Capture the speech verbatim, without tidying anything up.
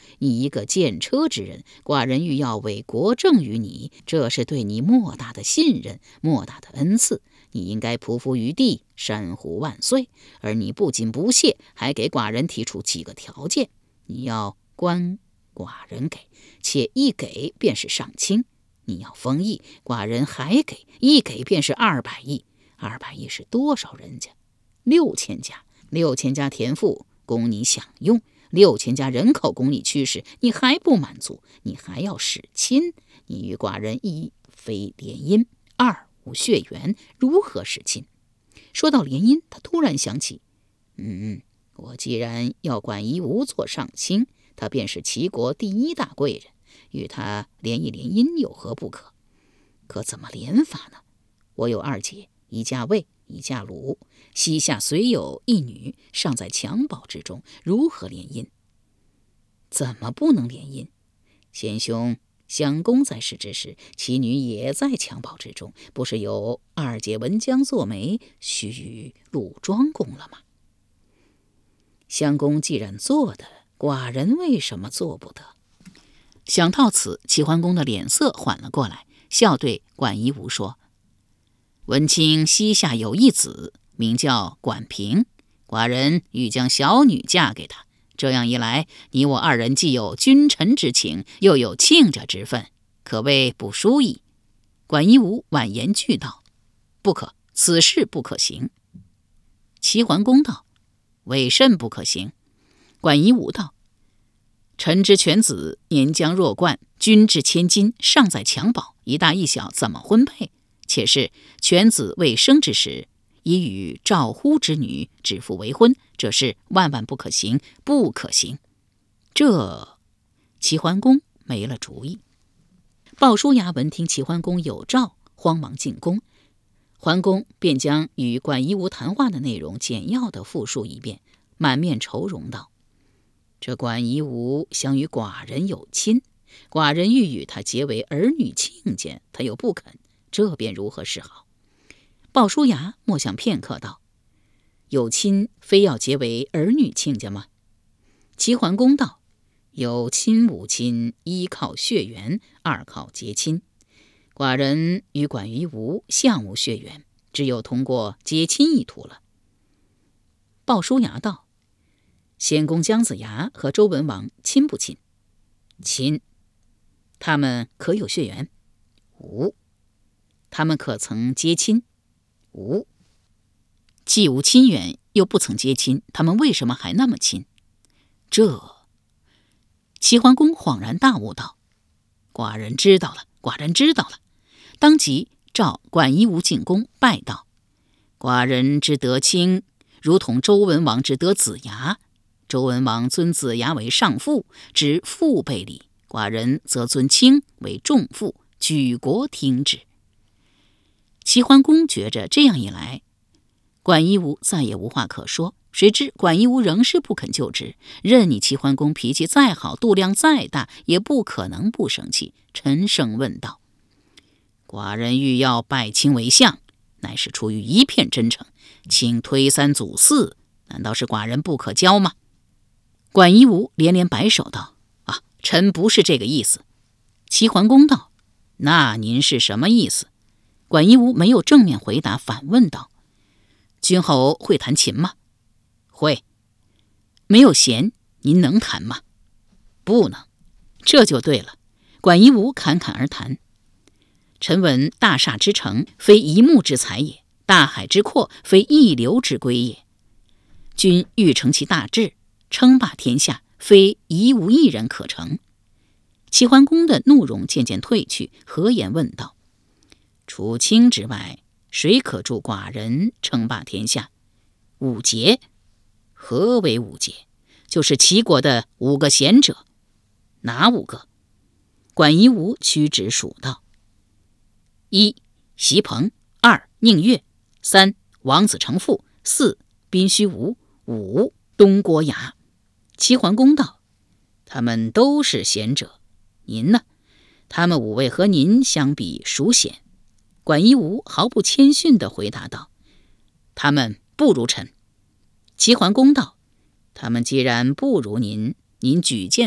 你一个见车之人，寡人欲要委国政于你，这是对你莫大的信任，莫大的恩赐，你应该匍匐于地，山呼万岁。而你不仅不谢，还给寡人提出几个条件：你要官，寡人给，且一给便是上卿；你要封邑，寡人还给，一给便是二百亿。二百亿是多少人家？六千家，六千家田赋供你享用，六千家人口供你驱使，你还不满足，你还要使亲。你与寡人一非联姻，二无血缘，如何使亲？说到联姻，他突然想起，嗯，我既然要管夷吾做上卿，他便是齐国第一大贵人，与他联一联姻有何不可？可怎么联法呢？我有二姐，一嫁魏，一嫁鲁，膝下虽有一女，尚在襁褓之中，如何联姻？怎么不能联姻？贤兄相公在世之时，其女也在襁褓之中，不是有二姐文姜做媒，须与鲁庄公了吗？相公既然做的，寡人为什么做不得？想到此，齐桓公的脸色缓了过来，笑对管夷吾说：文卿膝下有一子，名叫管平，寡人欲将小女嫁给他。这样一来，你我二人既有君臣之情，又有亲家之分，可谓不输矣。管夷吾婉言拒道：不可，此事不可行。齐桓公道：为甚不可行？管夷吾道：臣之犬子年将弱冠，君至千金，尚在襁褓，一大一小怎么婚配？且是犬子未生之时，已与赵乎之女指腹为婚，这是万万不可行，不可行。这齐桓公没了主意。鲍叔牙闻听齐桓公有诏，慌忙进宫。桓公便将与管夷吾谈话的内容简要地复述一遍，满面愁容道：这管夷吾想与寡人有亲，寡人欲与他结为儿女亲家，他又不肯，这便如何是好？鲍叔牙默想片刻道：有亲非要结为儿女亲家吗？齐桓公道：有亲无亲，一靠血缘，二靠结亲。寡人与管夷吾相无血缘，只有通过结亲一途了。鲍叔牙道：先公姜子牙和周文王亲不亲？亲。他们可有血缘？无。他们可曾结亲？无。既无亲缘，又不曾结亲，他们为什么还那么亲？这齐桓公恍然大悟道：寡人知道了，寡人知道了。当即召管夷吾进宫拜道：寡人之得亲，如同周文王之得子牙。周文王尊子牙为上父，知父辈礼；寡人则尊卿为仲父，举国听之。齐桓公觉着这样一来，管夷吾再也无话可说。谁知管夷吾仍是不肯就职，任你齐桓公脾气再好，度量再大，也不可能不生气。沉声问道：寡人欲要拜卿为相，乃是出于一片真诚，请推三阻四，难道是寡人不可交吗？管夷吾连连摆手道：啊，臣不是这个意思。齐桓公道：那您是什么意思？管夷吾没有正面回答，反问道：君侯会弹琴吗？会。没有弦，您能弹吗？不能。这就对了。管夷吾侃侃而谈：臣闻大厦之成，非一木之材也；大海之阔，非一流之归也。君欲成其大志，称霸天下，非一无一人可成。齐桓公的怒容渐渐退去，和颜问道：除卿之外，谁可助寡人称霸天下？五杰。何为五杰？就是齐国的五个贤者。哪五个？管夷吾屈指数道：一席鹏，二宁越，三王子成父，四宾虚无，五东郭牙。齐桓公道：他们都是贤者，您呢？他们五位和您相比，孰贤？管夷吾毫不谦逊地回答道：他们不如臣。齐桓公道：他们既然不如您，您举荐